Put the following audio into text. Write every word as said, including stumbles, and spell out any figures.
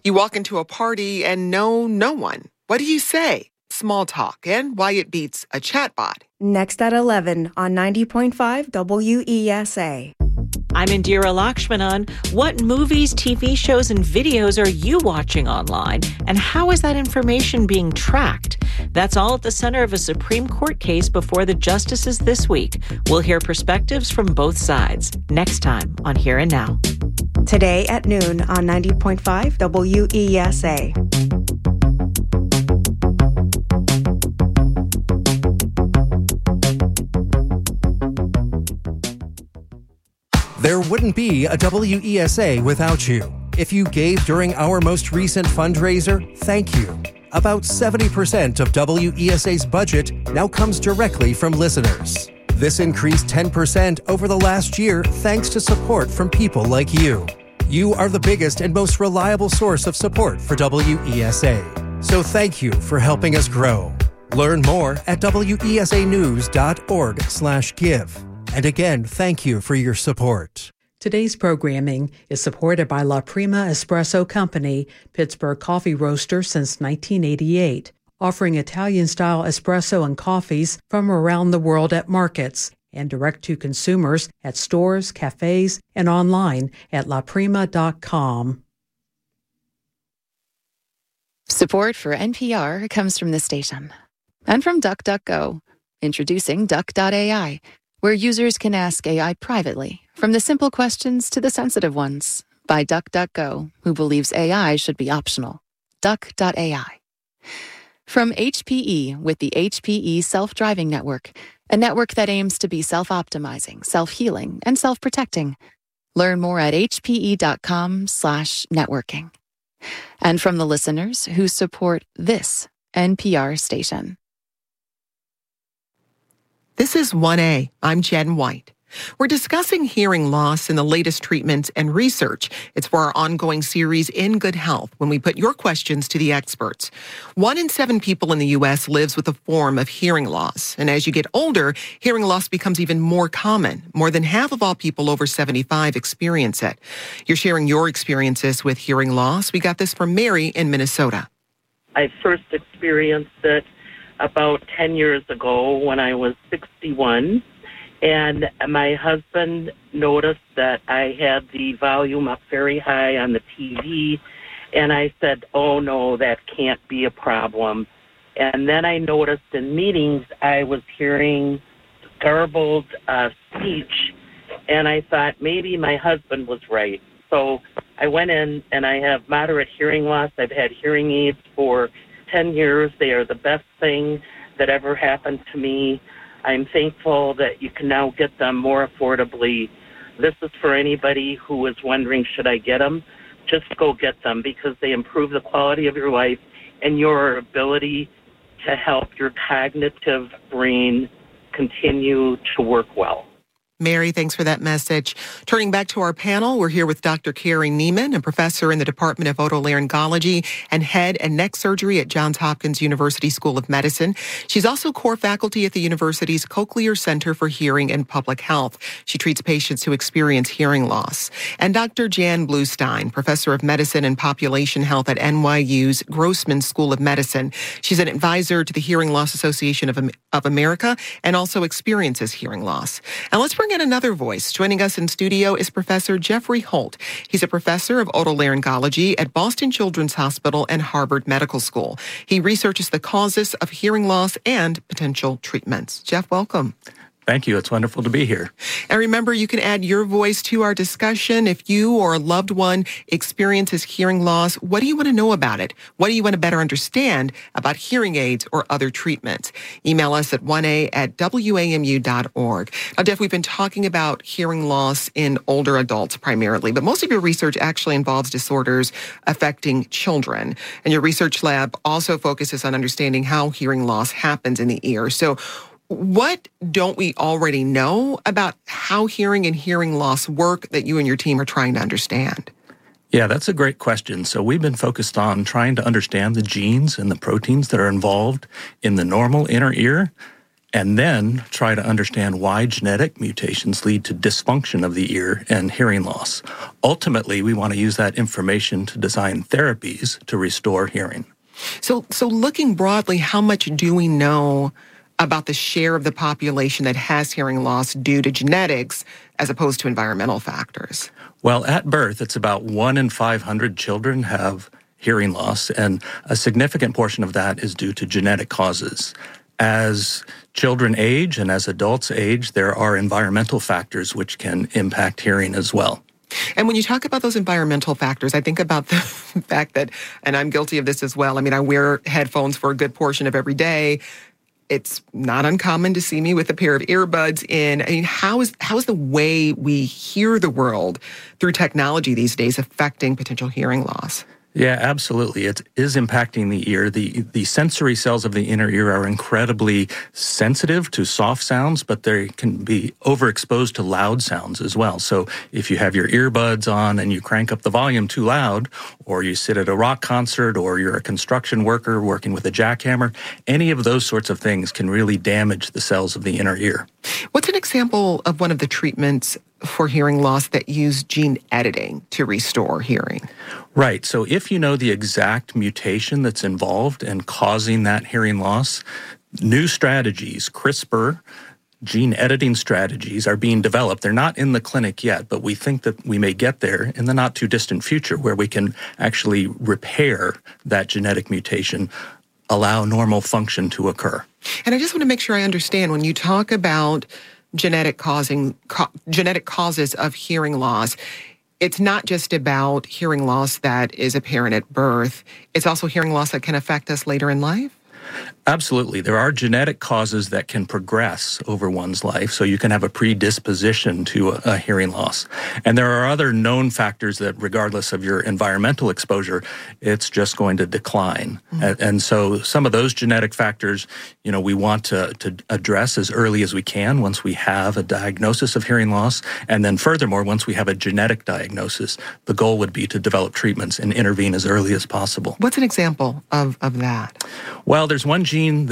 You walk into a party and know no one. What do you say? Small talk and why it beats a chatbot. Next at eleven on ninety point five W E S A. I'm Indira Lakshmanan. What movies, T V shows, and videos are you watching online? And how is that information being tracked? That's all at the center of a Supreme Court case before the justices this week. We'll hear perspectives from both sides next time on Here and Now. Today at noon on ninety point five W E S A. There wouldn't be a W E S A without you. If you gave during our most recent fundraiser, thank you. About seventy percent of W E S A's budget now comes directly from listeners. This increased ten percent over the last year thanks to support from people like you. You are the biggest and most reliable source of support for W E S A. So thank you for helping us grow. Learn more at W E S A news dot org slash give. And again, thank you for your support. Today's programming is supported by La Prima Espresso Company, Pittsburgh coffee roaster since nineteen eighty-eight, offering Italian-style espresso and coffees from around the world at markets and direct to consumers at stores, cafes, and online at la prima dot com. Support for N P R comes from this station and from DuckDuckGo, introducing Duck dot A I, where users can ask A I privately, from the simple questions to the sensitive ones, by DuckDuckGo, who believes A I should be optional. Duck dot A I. From H P E with the H P E Self-Driving Network, a network that aims to be self-optimizing, self-healing, and self-protecting. Learn more at h p e dot com slash networking. And from the listeners who support this N P R station. This is one A. I'm Jen White. We're discussing hearing loss and the latest treatments and research. It's for our ongoing series, In Good Health, when we put your questions to the experts. One in seven people in the U S lives with a form of hearing loss. And as you get older, hearing loss becomes even more common. More than half of all people over seventy-five experience it. You're sharing your experiences with hearing loss. We got this from Mary in Minnesota. I first experienced it about ten years ago when I was sixty-one. And my husband noticed that I had the volume up very high on the T V, and I said, oh, no, that can't be a problem. And then I noticed in meetings I was hearing garbled uh, speech, and I thought maybe my husband was right. So I went in, and I have moderate hearing loss. I've had hearing aids for ten years. They are the best thing that ever happened to me. I'm thankful that you can now get them more affordably. This is for anybody who is wondering, should I get them? Just go get them because they improve the quality of your life and your ability to help your cognitive brain continue to work well. Mary, thanks for that message. Turning back to our panel, we're here with Doctor Carrie Neiman, a professor in the Department of Otolaryngology and head and neck surgery at Johns Hopkins University School of Medicine. She's also core faculty at the university's Cochlear Center for Hearing and Public Health. She treats patients who experience hearing loss. And Doctor Jan Bluestein, professor of medicine and population health at N Y U's Grossman School of Medicine. She's an advisor to the Hearing Loss Association of, of America and also experiences hearing loss. And let's bring in another voice. Joining us in studio is Professor Jeffrey Holt. He's a professor of otolaryngology at Boston Children's Hospital and Harvard Medical School. He researches the causes of hearing loss and potential treatments. Jeff, welcome. Thank you. It's wonderful to be here. And remember, you can add your voice to our discussion. If you or a loved one experiences hearing loss, what do you want to know about it? What do you want to better understand about hearing aids or other treatments? Email us at one a at w a m u dot org. Now, Jeff, we've been talking about hearing loss in older adults primarily, but most of your research actually involves disorders affecting children. And your research lab also focuses on understanding how hearing loss happens in the ear. So what don't we already know about how hearing and hearing loss work that you and your team are trying to understand? Yeah, that's a great question. So we've been focused on trying to understand the genes and the proteins that are involved in the normal inner ear and then try to understand why genetic mutations lead to dysfunction of the ear and hearing loss. Ultimately, we want to use that information to design therapies to restore hearing. So, so looking broadly, how much do we know about the share of the population that has hearing loss due to genetics as opposed to environmental factors? Well, at birth, it's about one in five hundred children have hearing loss, and a significant portion of that is due to genetic causes. As children age and as adults age, there are environmental factors which can impact hearing as well. And when you talk about those environmental factors, I think about the fact that, and I'm guilty of this as well, I mean, I wear headphones for a good portion of every day. It's not uncommon to see me with a pair of earbuds in. I mean, how is how is the way we hear the world through technology these days affecting potential hearing loss? Yeah, absolutely. It is impacting the ear. The the sensory cells of the inner ear are incredibly sensitive to soft sounds, but they can be overexposed to loud sounds as well. So if you have your earbuds on and you crank up the volume too loud, or you sit at a rock concert, or you're a construction worker working with a jackhammer, any of those sorts of things can really damage the cells of the inner ear. What's an example of one of the treatments for hearing loss that use gene editing to restore hearing? Right. So if you know the exact mutation that's involved in causing that hearing loss, new strategies, CRISPR, gene editing strategies are being developed. They're not in the clinic yet, but we think that we may get there in the not too distant future where we can actually repair that genetic mutation, allow normal function to occur. And I just want to make sure I understand, when you talk about genetic causing co- genetic causes of hearing loss, it's not just about hearing loss that is apparent at birth. It's also hearing loss that can affect us later in life? Absolutely. There are genetic causes that can progress over one's life, so you can have a predisposition to a, a hearing loss. And there are other known factors that, regardless of your environmental exposure, it's just going to decline. Mm-hmm. And, and so some of those genetic factors, you know, we want to, to address as early as we can once we have a diagnosis of hearing loss. And then furthermore, once we have a genetic diagnosis, the goal would be to develop treatments and intervene as early as possible. What's an example of, of that? Well, there's one gene that